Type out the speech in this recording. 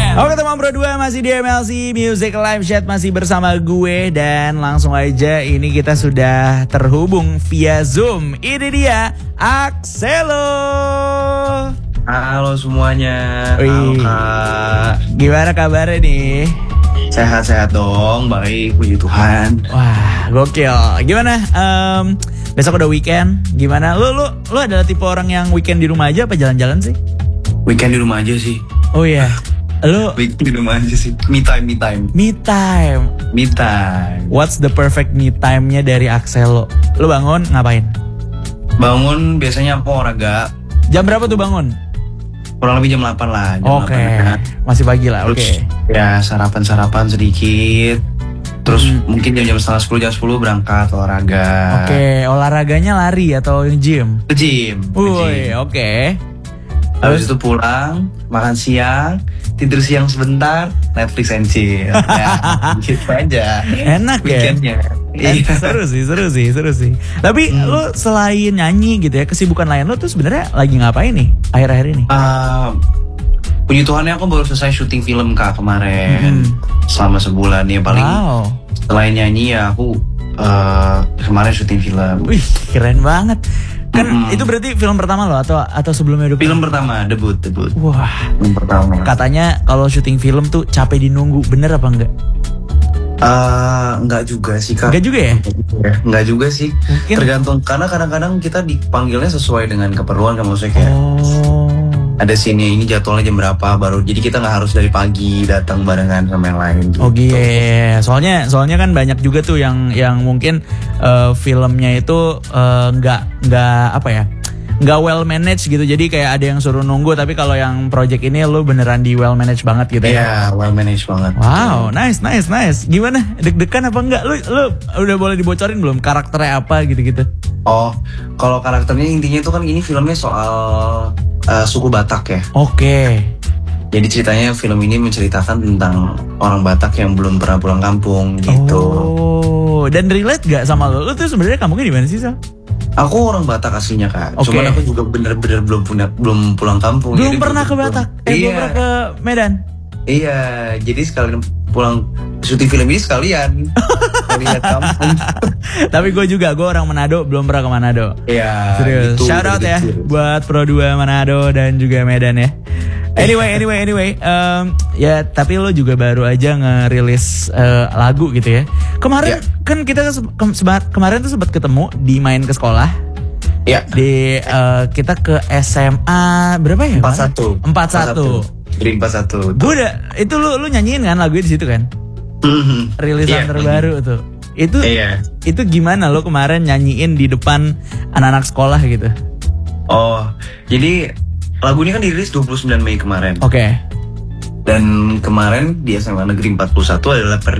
Oke teman Pro 2 masih di MLC Music Live Chat, masih bersama gue. Dan langsung aja ini kita sudah terhubung via Zoom. Ini dia Axelo. Halo semuanya. Halo Kak. Gimana kabarnya nih? Sehat-sehat dong, baik, puji Tuhan. Wah, gokil. Gimana? Besok udah weekend. Gimana? Lu adalah tipe orang yang weekend di rumah aja apa jalan-jalan sih? Weekend di rumah aja sih. Oh iya. Lu weekend di rumah aja sih. Me time. Me time. What's the perfect me time-nya dari Axelo? Lu bangun ngapain? Bangun biasanya aku olahraga. Jam berapa tuh bangun? Kurang lebih jam 8 lah. Oke. Masih pagi lah. Oke. Ya sarapan sedikit. Terus mungkin jam 9:30 jam 10 berangkat olahraga. Oke. Olahraganya lari atau gym? Ke gym. Woi, oke. Habis itu pulang, makan siang, tidur siang sebentar, Netflix and chill. Ya, gitu aja. Enak ya. Seru sih. Tapi lu selain nyanyi gitu ya, kesibukan lain lu tuh sebenarnya lagi ngapain nih akhir-akhir ini? Puji Tuhannya aku baru selesai syuting film Kak kemarin. Selama sebulan ya paling. Wow. Selain nyanyi ya aku kemarin syuting film. Wih, keren banget. Kan itu berarti film pertama lo atau sebelumnya udah? Film pertama, debut. Wah. Film pertama. Katanya kalau syuting film tuh capek dinunggu, bener apa enggak? Enggak juga sih Kak. Enggak juga ya? Enggak juga sih. Mungkin. Tergantung, karena kadang-kadang kita dipanggilnya sesuai dengan keperluan kan, maksudnya kayak ada scene ini jadwalnya jam berapa baru, jadi kita nggak harus dari pagi datang barengan sama yang lain gitu. Oh iya, soalnya kan banyak juga tuh yang mungkin filmnya itu nggak well managed gitu, jadi kayak ada yang suruh nunggu, tapi kalau yang project ini lu beneran di well managed banget gitu ya? Iya, well managed banget. Wow, nice. Gimana? Deg-degan apa enggak? Lu udah boleh dibocorin belum karakternya apa gitu-gitu? Oh, kalau karakternya intinya itu kan ini filmnya soal suku Batak ya. Oke. Jadi ceritanya film ini menceritakan tentang orang Batak yang belum pernah pulang kampung gitu. Oh, dan relate gak sama lo? Lo tuh sebenarnya kampungnya di mana sih, Sal? Aku orang Batak aslinya Kak. Okay. Cuman aku juga bener-bener belum pulang kampung. Belum pernah ke Batak? Belum pernah ke Medan? Iya, jadi sekalian pulang syuting film ini sekalian lihat kampung. Tapi gue orang Manado, belum pernah ke Manado. Iya. Serius. Gitu, shout out ya buat Pro 2 Manado dan juga Medan ya. Anyway, ya tapi lo juga baru aja ngerilis lagu gitu ya. Kemarin kan kita kemarin tuh sempat ketemu di Main ke Sekolah. Iya. Di kita ke SMA berapa ya? 41. Green 41. Gue udah itu lu nyanyiin kan lagunya di situ kan? Rilisan terbaru tuh. Itu gimana lo kemarin nyanyiin di depan anak-anak sekolah gitu? Oh, jadi lagu ini kan dirilis 29 Mei kemarin. Oke. Dan kemarin di SMA Negeri 41 adalah